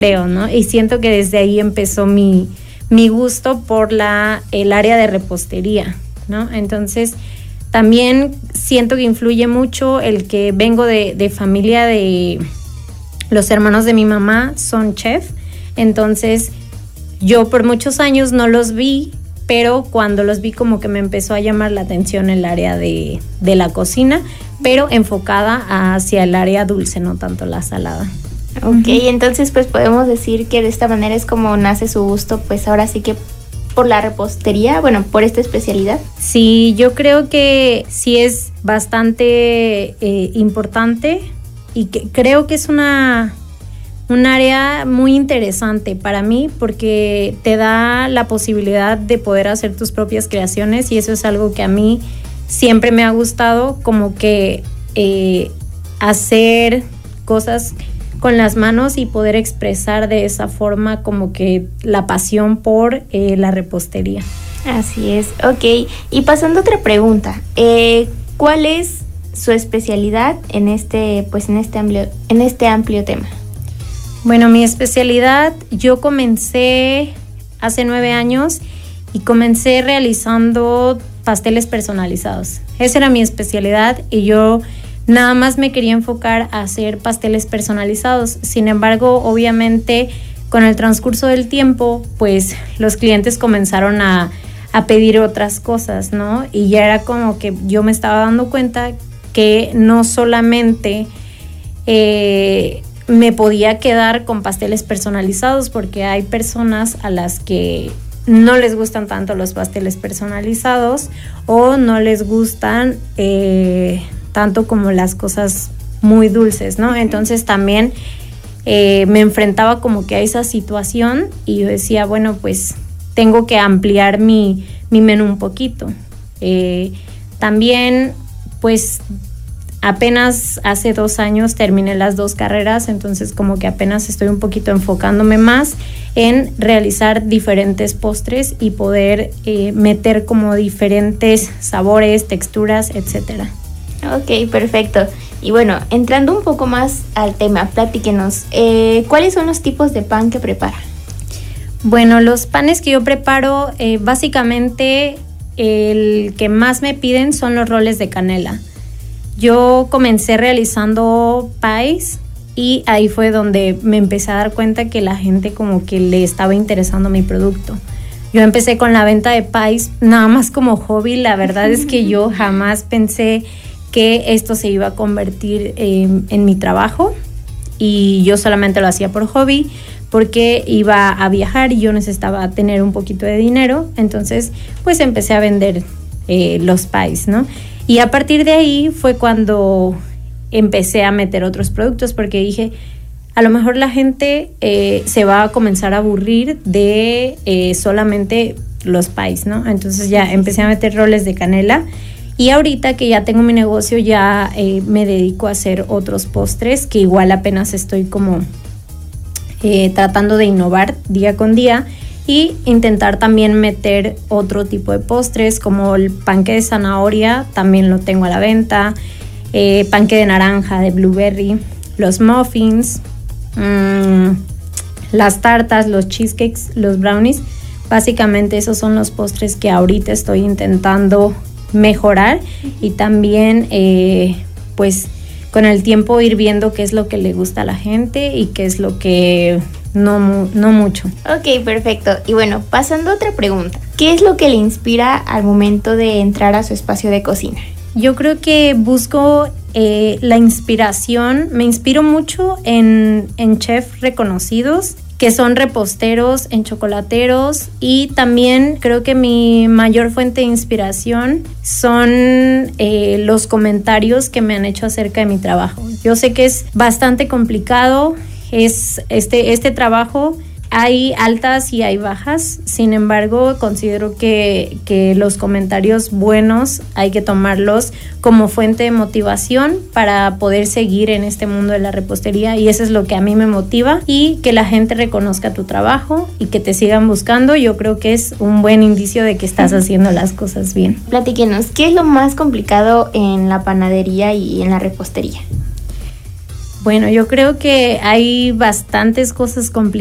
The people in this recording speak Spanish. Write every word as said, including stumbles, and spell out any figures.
creo, ¿no? Y siento que desde ahí empezó mi, mi gusto por la, el área de repostería, ¿no? Entonces, también siento que influye mucho el que vengo de, de familia de... Los hermanos de mi mamá son chef, entonces yo por muchos años no los vi, pero cuando los vi como que me empezó a llamar la atención el área de, de la cocina, pero enfocada hacia el área dulce, no tanto la salada. Ok, uh-huh. Entonces pues podemos decir que de esta manera es como nace su gusto, pues ahora sí que por la repostería, bueno, por esta especialidad. Sí, yo creo que sí es bastante eh, importante. Y que creo que es una, un área muy interesante para mí porque te da la posibilidad de poder hacer tus propias creaciones y eso es algo que a mí siempre me ha gustado, como que eh, hacer cosas con las manos y poder expresar de esa forma como que la pasión por eh, la repostería. Así es, ok. Y pasando a otra pregunta, eh, ¿cuál es su especialidad en este, pues en este amplio, en este amplio tema? Bueno, mi especialidad, yo comencé hace nueve años y comencé realizando pasteles personalizados. Esa era mi especialidad y yo nada más me quería enfocar a hacer pasteles personalizados. Sin embargo, obviamente, con el transcurso del tiempo, pues los clientes comenzaron a, a pedir otras cosas, ¿no? Y ya era como que yo me estaba dando cuenta que no solamente eh, me podía quedar con pasteles personalizados, porque hay personas a las que no les gustan tanto los pasteles personalizados o no les gustan eh, tanto como las cosas muy dulces, ¿no? Entonces también eh, me enfrentaba como que a esa situación y yo decía, bueno, pues tengo que ampliar mi, mi menú un poquito. Eh, también pues apenas hace dos años terminé las dos carreras, entonces como que apenas estoy un poquito enfocándome más en realizar diferentes postres y poder eh, meter como diferentes sabores, texturas, etcétera. Ok, perfecto. Y bueno, entrando un poco más al tema, platíquenos, eh, ¿cuáles son los tipos de pan que prepara? Bueno, los panes que yo preparo, eh, básicamente el que más me piden son los roles de canela. Yo comencé realizando pies y ahí fue donde me empecé a dar cuenta que la gente como que le estaba interesando mi producto. Yo empecé con la venta de pies nada más como hobby. La verdad es que yo jamás pensé que esto se iba a convertir en, en mi trabajo y yo solamente lo hacía por hobby porque iba a viajar y yo necesitaba tener un poquito de dinero, entonces pues empecé a vender eh, los pies, ¿no? Y a partir de ahí fue cuando empecé a meter otros productos porque dije, a lo mejor la gente eh, se va a comenzar a aburrir de eh, solamente los pies, ¿no? Entonces ya empecé a meter roles de canela y ahorita que ya tengo mi negocio ya eh, me dedico a hacer otros postres que igual apenas estoy como eh, tratando de innovar día con día y intentar también meter otro tipo de postres como el panque de zanahoria, también lo tengo a la venta, eh, panque de naranja, de blueberry, los muffins, mmm, las tartas, los cheesecakes, los brownies. Básicamente esos son los postres que ahorita estoy intentando mejorar y también eh, pues con el tiempo ir viendo qué es lo que le gusta a la gente y qué es lo que no, no mucho. Ok, perfecto. Y bueno, pasando a otra pregunta, ¿qué es lo que le inspira al momento de entrar a su espacio de cocina? Yo creo que busco eh, la inspiración, me inspiro mucho en, en chefs reconocidos que son reposteros, en chocolateros y también creo que mi mayor fuente de inspiración son eh, los comentarios que me han hecho acerca de mi trabajo. Yo sé que es bastante complicado, es este, este trabajo. Hay altas y hay bajas, sin embargo, considero que, que los comentarios buenos hay que tomarlos como fuente de motivación para poder seguir en este mundo de la repostería y eso es lo que a mí me motiva y que la gente reconozca tu trabajo y que te sigan buscando, yo creo que es un buen indicio de que estás haciendo las cosas bien. Platíquenos, ¿qué es lo más complicado en la panadería y en la repostería? Bueno, yo creo que hay bastantes cosas complicadas